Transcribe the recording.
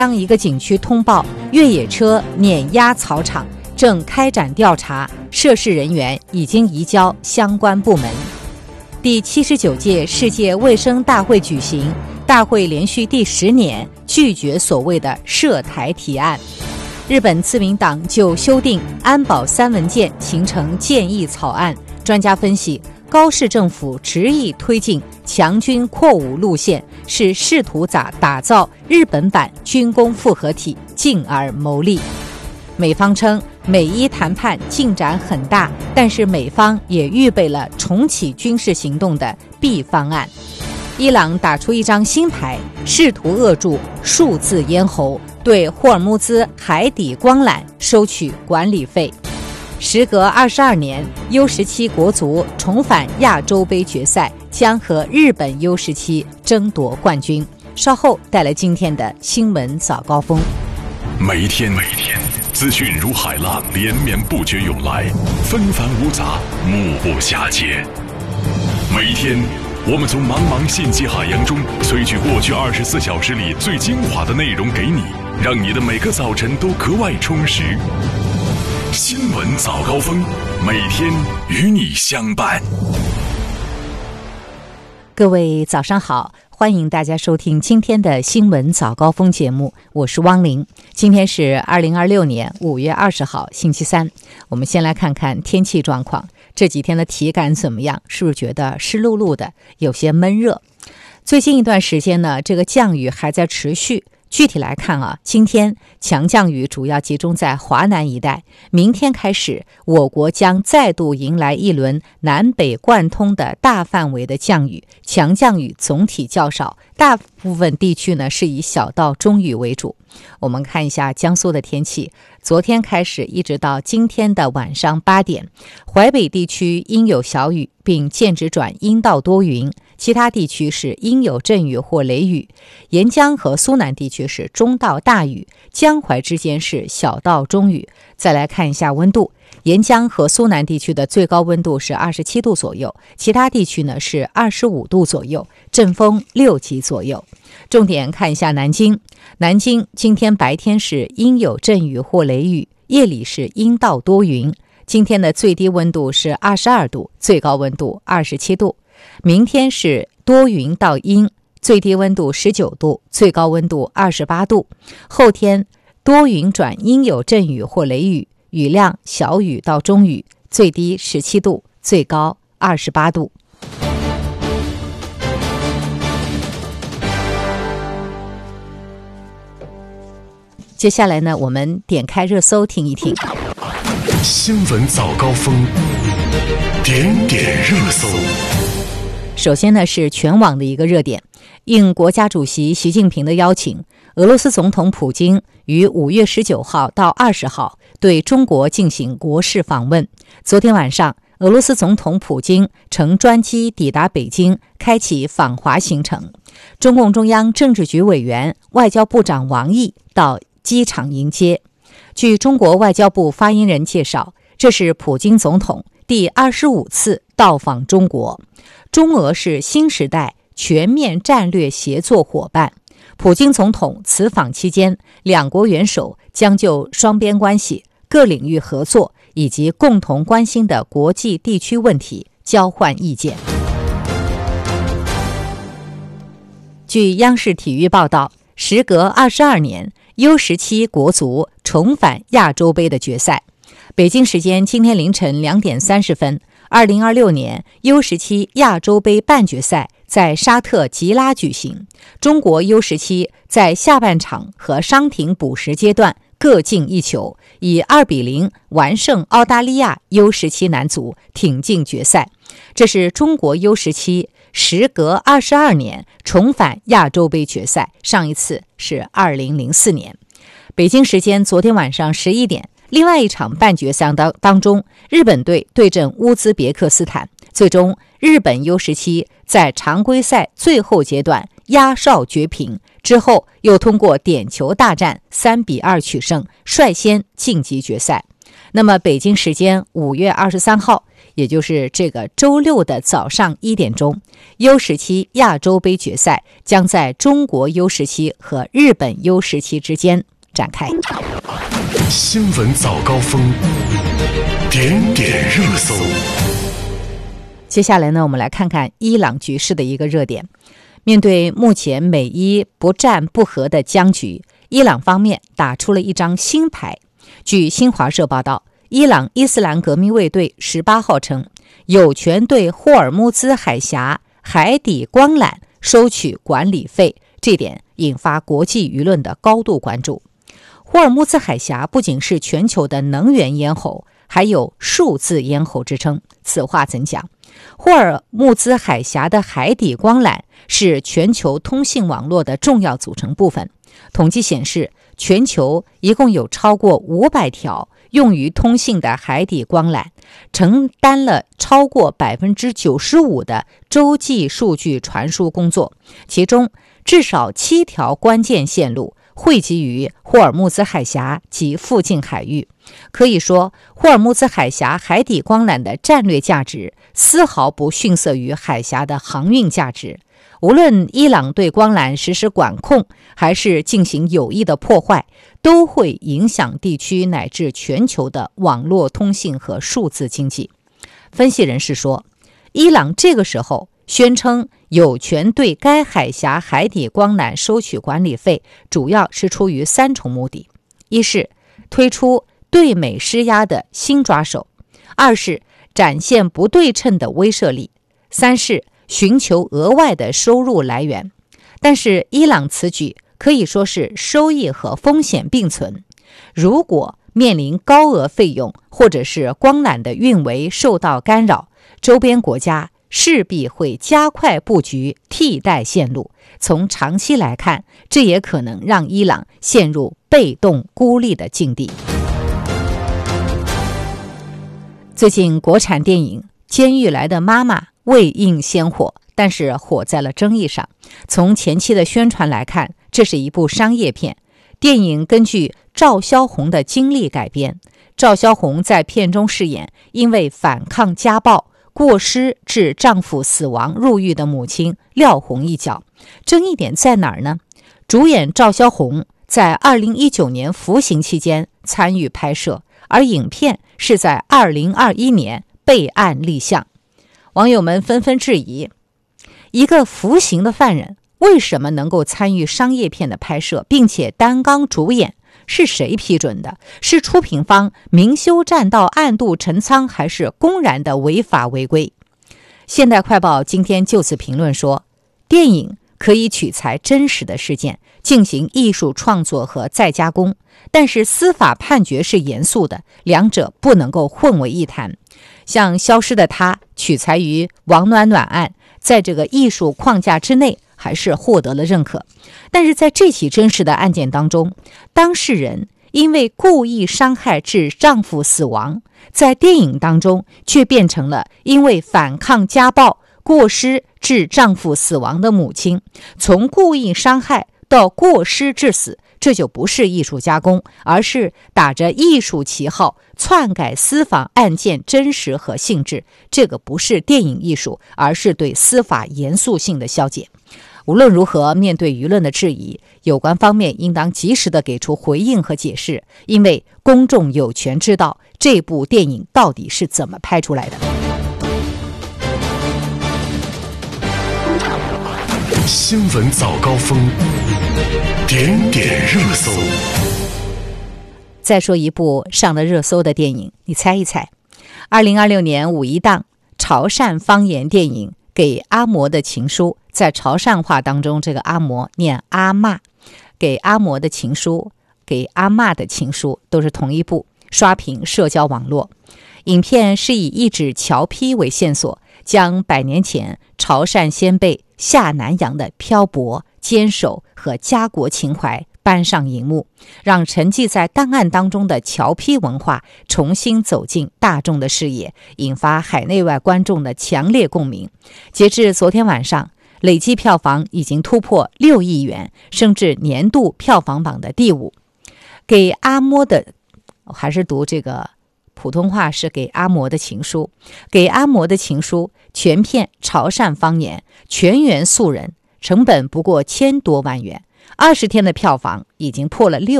当一个景区通报越野车碾压草场，正开展调查，涉事人员已经移交相关部门。第79届世界卫生大会举行，大会连续第10年拒绝所谓的涉台提案。日本自民党就修订安保3文件形成建议草案，专家分析，高市政府执意推进强军扩武路线，是试图打造日本版军工复合体，进而谋利。美方称美伊谈判进展很大，但是美方也预备了重启军事行动的 B 方案。伊朗打出一张新牌，试图扼住数字咽喉，对霍尔木兹海底光缆收取管理费。时隔22年 U17 国足重返亚洲杯决赛，将和日本 U17 争夺冠军。稍后带来今天的新闻早高峰。 每天资讯如海浪连绵不绝涌来，纷繁芜杂，目不暇接。每一天我们从茫茫信息海洋中萃取过去24小时里最精华的内容给你，让你的每个早晨都格外充实。新闻早高峰，每天与你相伴。 各位早上好，欢迎大家收听今天的新闻早高峰节目，我是汪玲。今天是2026年5月20号星期三。我们先来看看天气状况，这几天的体感怎么样？是不是觉得湿漉漉的，有些闷热？最近一段时间呢，这个降雨还在持续。具体来看啊，今天强降雨主要集中在华南一带，明天开始我国将再度迎来一轮南北贯通的大范围的降雨，强降雨总体较少，大部分地区呢是以小到中雨为主。我们看一下江苏的天气，昨天开始一直到今天的晚上8点，淮北地区阴有小雨，并间至转阴到多云，其他地区是阴有阵雨或雷雨，沿江和苏南地区是中到大雨，江淮之间是小到中雨。再来看一下温度，沿江和苏南地区的最高温度是27度左右，其他地区呢是25度左右，阵风6级左右。重点看一下南京，南京今天白天是阴有阵雨或雷雨，夜里是阴到多云。今天的最低温度是22度，最高温度27度。明天是多云到阴，最低温度19度，最高温度28度。后天多云转阴有阵雨或雷雨，雨量小雨到中雨，最低17度，最高28度。接下来呢，我们点开热搜听一听。 新闻早高峰，点点热搜。 首先呢是全网的一个热点，应国家主席习近平的邀请，俄罗斯总统普京于5月19号到20号对中国进行国事访问。昨天晚上，俄罗斯总统普京乘专机抵达北京，开启访华行程。中共中央政治局委员、外交部长王毅到机场迎接。据中国外交部发言人介绍，这是普京总统第25次到访中国。中俄是新时代全面战略协作伙伴。普京总统此访期间，两国元首将就双边关系、各领域合作以及共同关心的国际地区问题交换意见。据央视体育报道，时隔22年，U17 国足重返亚洲杯的决赛。北京时间今天凌晨2点30分，2026年 U17 亚洲杯半决赛在沙特吉拉举行。中国 U17 在下半场和伤停补时阶段各进一球，以2-0完胜澳大利亚 U17 男足，挺进决赛。这是中国 U17 时隔22年重返亚洲杯决赛，上一次是2004年。北京时间昨天晚上11点，另外一场半决赛当中，日本队对阵乌兹别克斯坦，最终日本 U17 在常规赛最后阶段压哨绝平，之后又通过点球大战3-2取胜，率先晋级决赛。那么北京时间5月23号， 也就是这个周六的早上1点钟，U17亚洲杯决赛将在中国 U17和日本 U17之间展开。 新闻早高峰，点点热搜。 接下来呢，我们来看看伊朗局势的一个热点。面对目前美伊不战不和的僵局，伊朗方面打出了一张新牌。据新华社报道，伊朗伊斯兰革命卫队18号称，有权对霍尔木兹海峡海底光缆收取管理费，这点引发国际舆论的高度关注。霍尔木兹海峡不仅是全球的能源咽喉，还有数字咽喉之称。此话怎讲？霍尔木兹海峡的海底光缆是全球通信网络的重要组成部分。统计显示，全球一共有超过500条用于通信的海底光缆，承担了超过 95% 的洲际数据传输工作，其中至少7条关键线路汇集于霍尔木兹海峡及附近海域。可以说，霍尔木兹海峡海底光缆的战略价值丝毫不逊色于海峡的航运价值。无论伊朗对光缆实施管控，还是进行有意的破坏，都会影响地区乃至全球的网络通信和数字经济。分析人士说，伊朗这个时候宣称有权对该海峡海底光缆收取管理费，主要是出于3重目的：一是推出对美施压的新抓手；二是展现不对称的威慑力；三是寻求额外的收入来源。但是伊朗此举可以说是收益和风险并存。如果面临高额费用，或者是光缆的运维受到干扰，周边国家势必会加快布局替代线路。从长期来看，这也可能让伊朗陷入被动孤立的境地。最近国产电影《监狱来的妈妈》未映先火，但是火在了争议上。从前期的宣传来看，这是一部商业片。电影根据赵萧红的经历改编，赵萧红在片中饰演因为反抗家暴过失致丈夫死亡入狱的母亲廖红一角。争议点在哪儿呢？主演赵萧红在2019年服刑期间参与拍摄，而影片是在2021年备案立项。网友们纷纷质疑，一个服刑的犯人为什么能够参与商业片的拍摄，并且担纲主演？是谁批准的？是出品方明修栈道暗度陈仓，还是公然的违法违规？现代快报今天就此评论说，电影可以取材真实的事件进行艺术创作和再加工，但是司法判决是严肃的，两者不能够混为一谈。像消失的她取材于王暖暖案，在这个艺术框架之内还是获得了认可。但是在这起真实的案件当中，当事人因为故意伤害致丈夫死亡，在电影当中却变成了因为反抗家暴过失致丈夫死亡的母亲。从故意伤害到过失致死，这就不是艺术加工，而是打着艺术旗号篡改司法案件真实和性质。这个不是电影艺术，而是对司法严肃性的消解。无论如何，面对舆论的质疑，有关方面应当及时的给出回应和解释，因为公众有权知道这部电影到底是怎么拍出来的。 新闻早高峰，点点热搜。 再说一部上了热搜的电影，你猜一猜？2026年五一档潮汕方言电影《给阿嬷的情书》，在潮汕话当中，这个阿嬷念阿嬷，给阿嬷的情书，给阿嬷的情书都是同一部，刷屏社交网络。影片是以一纸侨批为线索，将100年前潮汕先辈下南洋的漂泊、坚守和家国情怀搬上荧幕，让沉寂在档案当中的侨批文化重新走进大众的视野，引发海内外观众的强烈共鸣。截至昨天晚上，累计票房已经突破6亿元，升至年度票房榜的第5。给阿嬷的，还是读这个普通话是给阿嬷的情书，给阿嬷的情书全片潮汕方言，全员素人，成本不过1000多万元，20天的票房已经破了